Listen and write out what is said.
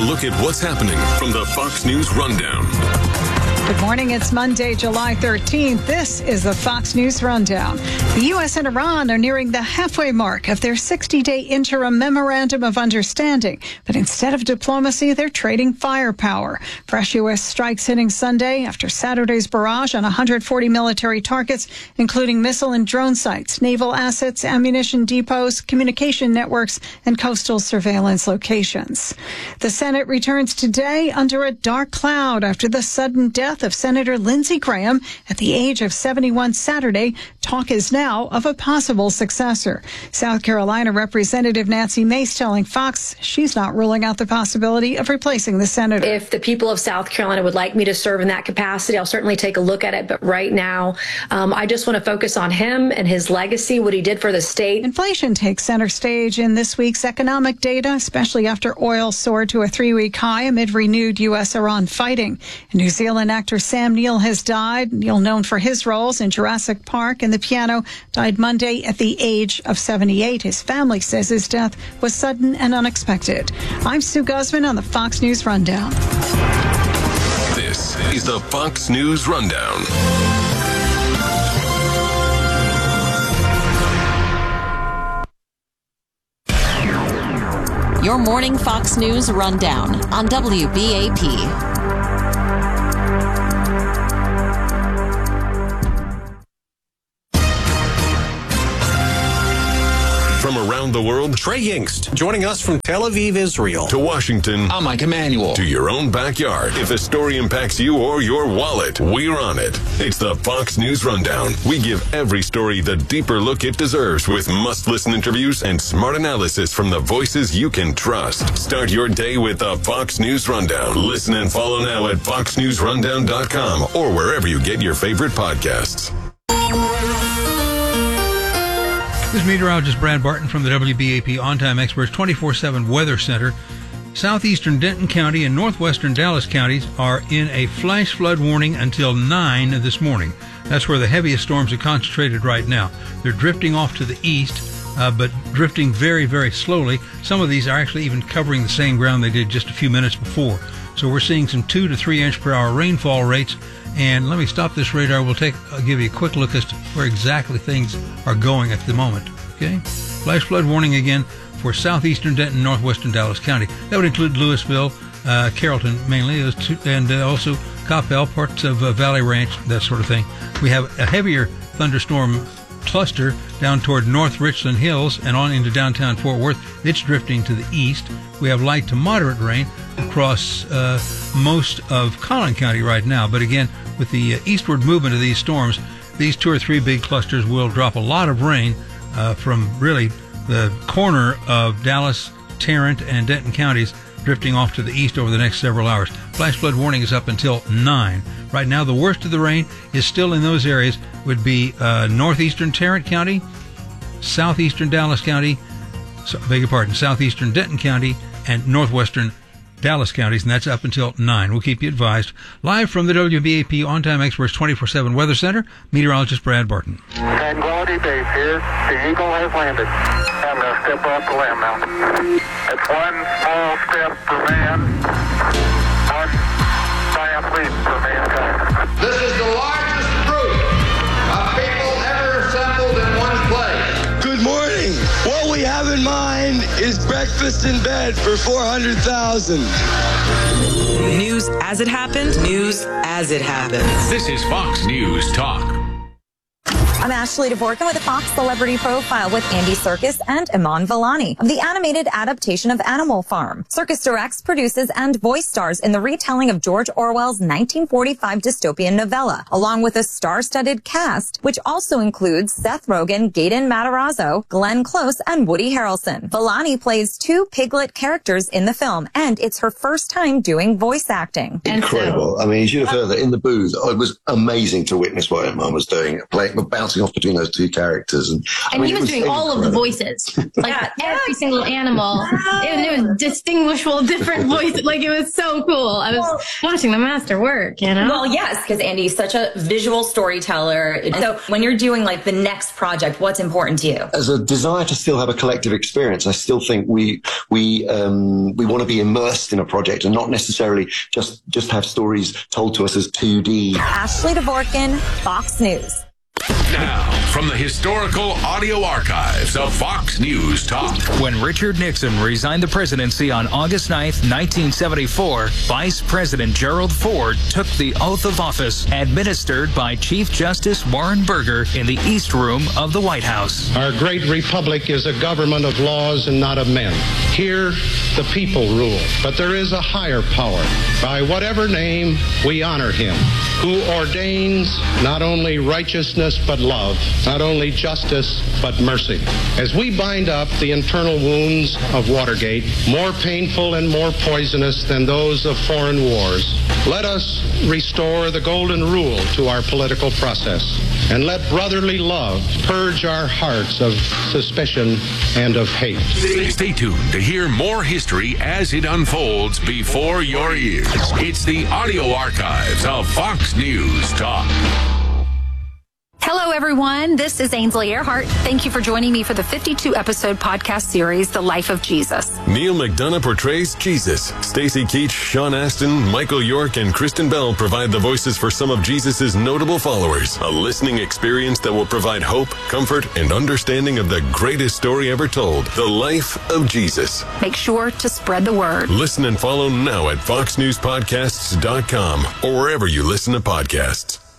look at what's happening from the Fox News Rundown. Good morning. It's Monday, July 13th. This is the Fox News Rundown. The U.S. and Iran are nearing the halfway mark of their 60-day interim memorandum of understanding. But instead of diplomacy, they're trading firepower. Fresh U.S. strikes hitting Sunday after Saturday's barrage on 140 military targets, including missile and drone sites, naval assets, ammunition depots, communication networks, and coastal surveillance locations. The Senate returns today under a dark cloud after the sudden death of Senator Lindsey Graham at the age of 71 Saturday. Talk is now of a possible successor. South Carolina Representative Nancy Mace telling Fox she's not ruling out the possibility of replacing the senator. If the people of South Carolina would like me to serve in that capacity, I'll certainly take a look at it. But right now, I just want to focus on him and his legacy, what he did for the state. Inflation takes center stage in this week's economic data, especially after oil soared to a 3-week high amid renewed U.S.-Iran fighting. New Zealand actor Sam Neill has died. Neill, known for his roles in Jurassic Park and The Piano, died Monday at the age of 78. His family says his death was sudden and unexpected. I'm Sue Guzman on the Fox News Rundown. This is the Fox News Rundown. Your morning Fox News Rundown on WBAP. From around the world, Trey Yingst, joining us from Tel Aviv, Israel. to Washington, I'm Mike Emanuel. to your own backyard. If a story impacts you or your wallet, we're on it. It's the Fox News Rundown. We give every story the deeper look it deserves with must-listen interviews and smart analysis from the voices you can trust. Start your day with the Fox News Rundown. Listen and follow now at foxnewsrundown.com or wherever you get your favorite podcasts. This is meteorologist Brad Barton from the WBAP On-Time Experts 24/7 Weather Center. Southeastern Denton County and northwestern Dallas counties are in a flash flood warning until 9 this morning. That's where the heaviest storms are concentrated right now. They're drifting off to the east, but drifting very, very slowly. Some of these are actually even covering the same ground they did just a few minutes before. So we're seeing some 2 to 3 inch per hour rainfall rates. And let me stop this radar. I'll give you a quick look as to where exactly things are going at the moment. Okay? Flash flood warning again for southeastern Denton, northwestern Dallas County. That would include Louisville, Carrollton mainly, and also Coppell, parts of Valley Ranch, that sort of thing. We have a heavier thunderstorm cluster down toward North Richland Hills and on into downtown Fort Worth. It's drifting to the east. We have light to moderate rain across most of Collin County right now. But again, with the eastward movement of these storms, these 2 or 3 big clusters will drop a lot of rain from really the corner of Dallas, Tarrant, and Denton counties, drifting off to the east over the next several hours. Flash flood warning is up until 9. Right now, the worst of the rain is still in those areas. Would be northeastern Tarrant County, southeastern Dallas County, southeastern Denton County, and northwestern Dallas counties, and that's up until 9. We'll keep you advised. Live from the WBAP On-Time Experts 24/7 Weather Center, meteorologist Brad Barton. Tranquility Base here. The Eagle has landed. I'm going to step off the land now. It's one small step for man, one giant leap for mankind. This is the largest group of people ever assembled in one place. Good morning. What we have in mind is breakfast in bed for 400,000. News as it happened, news as it happens. This is Fox News Talk. I'm Ashley Dvorkin with a Fox Celebrity Profile with Andy Serkis and Iman Vellani of the animated adaptation of Animal Farm. Serkis directs, produces, and voice stars in the retelling of George Orwell's 1945 dystopian novella, along with a star-studded cast, which also includes Seth Rogen, Gaten Matarazzo, Glenn Close, and Woody Harrelson. Vellani plays 2 Piglet characters in the film, and it's her first time doing voice acting. Incredible. I mean, you should have heard that in the booth. It was amazing to witness what Iman was doing, about bouncing off between those two characters. And he was doing all of the voices, like every single animal. It was distinguishable, different voices. Like, it was so cool. I was watching the master work, you know? Well, yes, because Andy's such a visual storyteller. So when you're doing like the next project, what's important to you? As a desire to still have a collective experience, I still think we want to be immersed in a project and not necessarily just have stories told to us as 2D. Ashley Dvorkin, Fox News. Now, from the historical audio archives of Fox News Talk. When Richard Nixon resigned the presidency on August 9th, 1974, Vice President Gerald Ford took the oath of office administered by Chief Justice Warren Burger in the East Room of the White House. Our great republic is a government of laws and not of men. Here, the people rule, but there is a higher power. By whatever name, we honor him, who ordains not only righteousness but love, not only justice but mercy. As we bind up the internal wounds of Watergate, more painful and more poisonous than those of foreign wars, let us restore the golden rule to our political process, and let brotherly love purge our hearts of suspicion and of hate. Stay tuned to hear more history as it unfolds before your ears. It's the audio archives of Fox News Talk. Hello, everyone. This is Ainsley Earhart. Thank you for joining me for the 52-episode podcast series, The Life of Jesus. Neil McDonough portrays Jesus. Stacey Keach, Sean Astin, Michael York, and Kristen Bell provide the voices for some of Jesus' notable followers. A listening experience that will provide hope, comfort, and understanding of the greatest story ever told, The Life of Jesus. Make sure to spread the word. Listen and follow now at foxnewspodcasts.com or wherever you listen to podcasts.